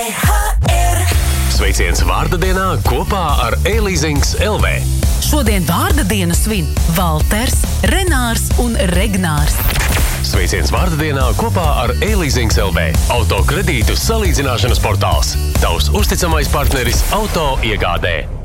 Sveiciens vārda dienā kopā ar E-Leasings LV. Šodien vārda dienu svin Valters, Renārs un Regnārs. Sveiciens vārda dienā kopā ar E-Leasings LV. Auto kredītu salīdzināšanas portāls. Tavs uzticamais partneris auto iegādē.